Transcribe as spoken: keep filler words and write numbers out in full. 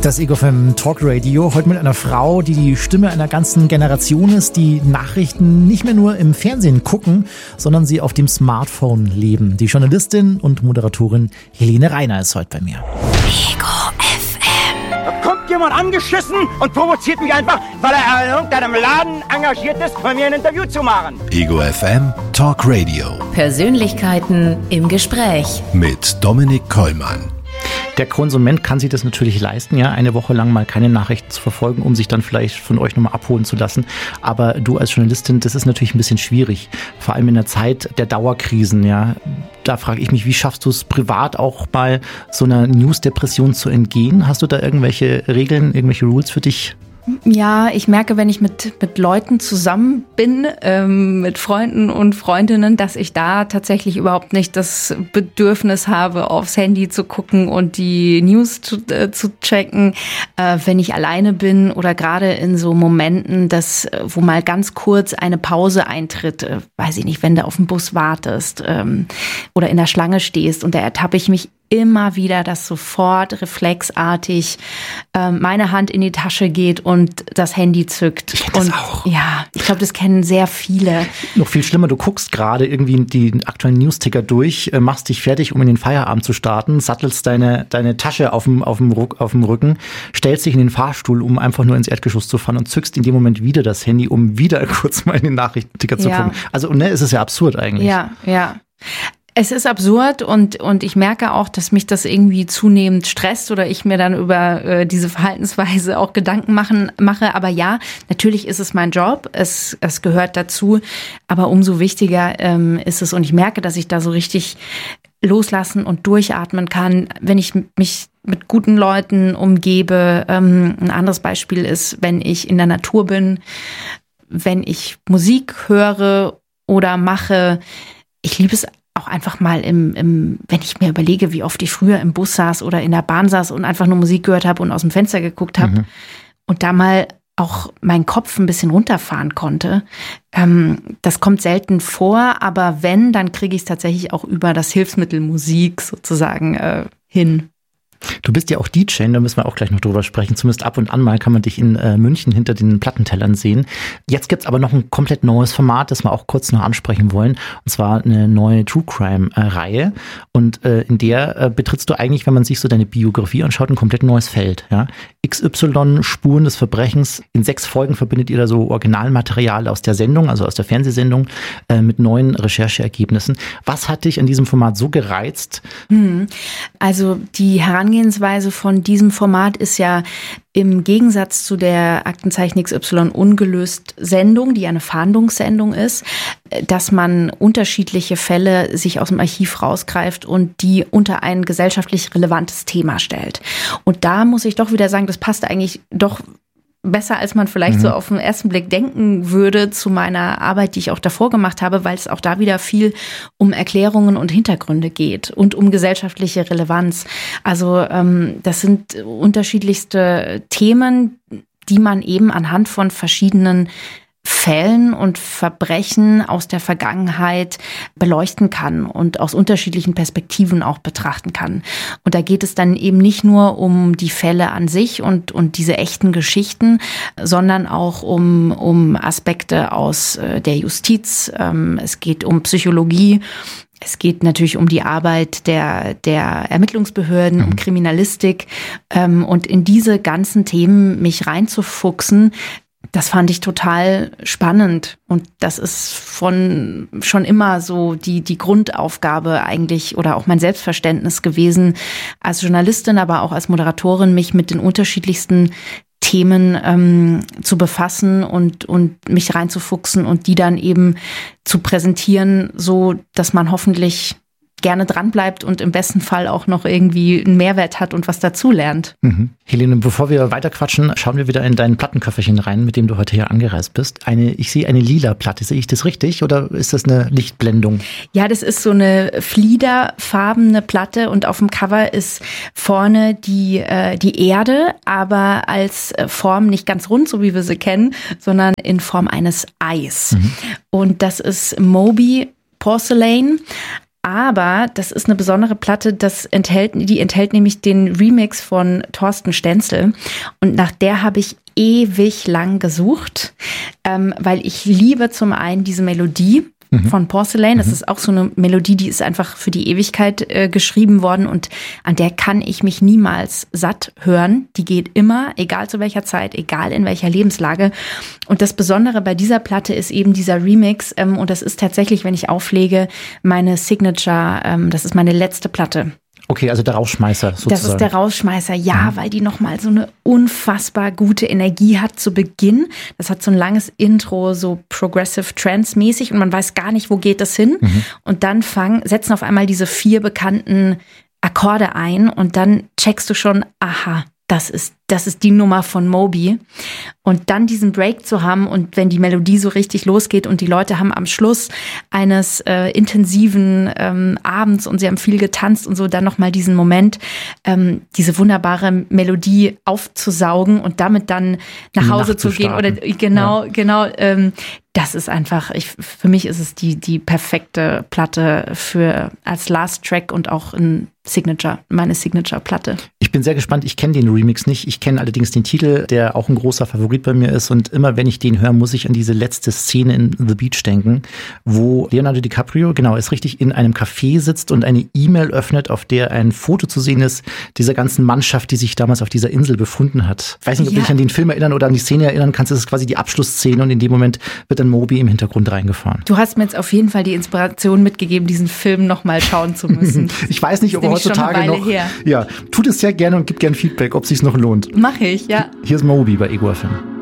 Das Ego F M Talk Radio, heute mit einer Frau, die die Stimme einer ganzen Generation ist, die Nachrichten nicht mehr nur im Fernsehen gucken, sondern sie auf dem Smartphone leben. Die Journalistin und Moderatorin Helene Reiner ist heute bei mir. Ego F M. Da kommt jemand angeschissen und provoziert mich einfach, weil er in irgendeinem Laden engagiert ist, bei mir ein Interview zu machen. Ego F M Talk Radio. Persönlichkeiten im Gespräch. Mit Dominik Kollmann. Der Konsument kann sich das natürlich leisten, ja, eine Woche lang mal keine Nachrichten zu verfolgen, um sich dann vielleicht von euch nochmal abholen zu lassen. Aber du als Journalistin, das ist natürlich ein bisschen schwierig, vor allem in der Zeit der Dauerkrisen, ja. Da frage ich mich, wie schaffst du es privat auch mal so einer News-Depression zu entgehen? Hast du da irgendwelche Regeln, irgendwelche Rules für dich? Ja, ich merke, wenn ich mit, mit Leuten zusammen bin, ähm, mit Freunden und Freundinnen, dass ich da tatsächlich überhaupt nicht das Bedürfnis habe, aufs Handy zu gucken und die News zu, äh, zu checken. Äh, wenn ich alleine bin oder gerade in so Momenten, dass, wo mal ganz kurz eine Pause eintritt, äh, weiß ich nicht, wenn du auf den Bus wartest ähm, oder in der Schlange stehst, und da ertappe ich mich immer wieder, dass sofort reflexartig äh, meine Hand in die Tasche geht und das Handy zückt. Ich das und auch. Ja, ich glaube, das kennen sehr viele. Noch viel schlimmer, du guckst gerade irgendwie die aktuellen News-Ticker durch, äh, machst dich fertig, um in den Feierabend zu starten, sattelst deine, deine Tasche auf dem, auf dem, Ruck, auf dem Rücken, stellst dich in den Fahrstuhl, um einfach nur ins Erdgeschoss zu fahren und zückst in dem Moment wieder das Handy, um wieder kurz mal in den Nachrichtenticker zu Ja. gucken. Also, ne, es ist ja absurd eigentlich. Ja, ja. Es ist absurd und, und ich merke auch, dass mich das irgendwie zunehmend stresst oder ich mir dann über äh, diese Verhaltensweise auch Gedanken machen, mache. Aber ja, natürlich ist es mein Job, es, es gehört dazu, aber umso wichtiger ähm, ist es, und ich merke, dass ich da so richtig loslassen und durchatmen kann, wenn ich mich mit guten Leuten umgebe. Ähm, ein anderes Beispiel ist, wenn ich in der Natur bin, wenn ich Musik höre oder mache. Ich liebe es auch einfach mal im, im, wenn ich mir überlege, wie oft ich früher im Bus saß oder in der Bahn saß und einfach nur Musik gehört habe und aus dem Fenster geguckt habe mhm. und da mal auch meinen Kopf ein bisschen runterfahren konnte. Ähm, das kommt selten vor, aber wenn, dann kriege ich es tatsächlich auch über das Hilfsmittel Musik sozusagen äh, hin. Du bist ja auch D J, da müssen wir auch gleich noch drüber sprechen. Zumindest ab und an mal kann man dich in äh, München hinter den Plattentellern sehen. Jetzt gibt's aber noch ein komplett neues Format, das wir auch kurz noch ansprechen wollen. Und zwar eine neue True Crime-Reihe. Und äh, in der äh, betrittst du eigentlich, wenn man sich so deine Biografie anschaut, ein komplett neues Feld. Ja? X Y Spuren des Verbrechens. In sechs Folgen verbindet ihr da so Originalmaterial aus der Sendung, also aus der Fernsehsendung, äh, mit neuen Rechercheergebnissen. Was hat dich an diesem Format so gereizt? Hm. Also die Herangehensweise von diesem Format ist ja im Gegensatz zu der Aktenzeichen X Y ungelöst Sendung, die eine Fahndungssendung ist, dass man unterschiedliche Fälle sich aus dem Archiv rausgreift und die unter ein gesellschaftlich relevantes Thema stellt. Und da muss ich doch wieder sagen, das passt eigentlich doch besser, als man vielleicht mhm. so auf den ersten Blick denken würde zu meiner Arbeit, die ich auch davor gemacht habe, weil es auch da wieder viel um Erklärungen und Hintergründe geht und um gesellschaftliche Relevanz. Also ähm, das sind unterschiedlichste Themen, die man eben anhand von verschiedenen Fällen und Verbrechen aus der Vergangenheit beleuchten kann und aus unterschiedlichen Perspektiven auch betrachten kann. Und da geht es dann eben nicht nur um die Fälle an sich und, und diese echten Geschichten, sondern auch um, um Aspekte aus der Justiz. Es geht um Psychologie. Es geht natürlich um die Arbeit der, der Ermittlungsbehörden, mhm. um Kriminalistik. Und in diese ganzen Themen mich reinzufuchsen, das fand ich total spannend, und das ist von schon immer so die die Grundaufgabe eigentlich oder auch mein Selbstverständnis gewesen, als Journalistin, aber auch als Moderatorin, mich mit den unterschiedlichsten Themen ähm, zu befassen und und mich reinzufuchsen und die dann eben zu präsentieren, so dass man hoffentlich gerne dranbleibt und im besten Fall auch noch irgendwie einen Mehrwert hat und was dazulernt. Mhm. Helene, bevor wir weiterquatschen, schauen wir wieder in dein Plattenköfferchen rein, mit dem du heute hier angereist bist. Eine, ich sehe eine lila Platte. Sehe ich das richtig oder ist das eine Lichtblendung? Ja, das ist so eine fliederfarbene Platte und auf dem Cover ist vorne die, äh, die Erde, aber als Form nicht ganz rund, so wie wir sie kennen, sondern in Form eines Eis. Mhm. Und das ist Moby Porcelain. Aber das ist eine besondere Platte, das enthält, die enthält nämlich den Remix von Thorsten Stenzel. Und nach der habe ich ewig lang gesucht, ähm, weil ich liebe zum einen diese Melodie von Porcelain. Das mhm. ist auch so eine Melodie, die ist einfach für die Ewigkeit äh, geschrieben worden und an der kann ich mich niemals satt hören. Die geht immer, egal zu welcher Zeit, egal in welcher Lebenslage. Und das Besondere bei dieser Platte ist eben dieser Remix ähm, und das ist tatsächlich, wenn ich auflege, meine Signature, ähm, das ist meine letzte Platte. Okay, also der Rausschmeißer sozusagen. Das ist der Rausschmeißer, ja, mhm. weil die nochmal so eine unfassbar gute Energie hat zu Beginn. Das hat so ein langes Intro, so Progressive Trance mäßig und man weiß gar nicht, wo geht das hin. Mhm. Und dann fangen, setzen auf einmal diese vier bekannten Akkorde ein und dann checkst du schon, aha, das ist, das ist die Nummer von Moby. Und dann diesen Break zu haben und wenn die Melodie so richtig losgeht und die Leute haben am Schluss eines äh, intensiven ähm, Abends und sie haben viel getanzt und so, dann nochmal diesen Moment, ähm, diese wunderbare Melodie aufzusaugen und damit dann nach Hause zu gehen. Oder genau, ja. genau, ähm, das ist einfach, ich, für mich ist es die, die perfekte Platte für als Last Track und auch ein Signature, meine Signature-Platte. Ich bin sehr gespannt, ich kenne den Remix nicht, ich kenne allerdings den Titel, der auch ein großer Favorit bei mir ist und immer wenn ich den höre, muss ich an diese letzte Szene in The Beach denken, wo Leonardo DiCaprio, genau, ist richtig in einem Café sitzt und eine E-Mail öffnet, auf der ein Foto zu sehen ist, dieser ganzen Mannschaft, die sich damals auf dieser Insel befunden hat. Ich weiß nicht, ob ja. du dich an den Film erinnern oder an die Szene erinnern kannst, das ist quasi die Abschlussszene und in dem Moment wird dann Moby im Hintergrund reingefahren. Du hast mir jetzt auf jeden Fall die Inspiration mitgegeben, diesen Film nochmal schauen zu müssen. Ich weiß nicht, ob er heutzutage noch... Her. Ja, tut es sehr gerne und gib gerne Feedback, ob es sich noch lohnt. Mach ich, ja. Hier ist Moby bei Ego F M.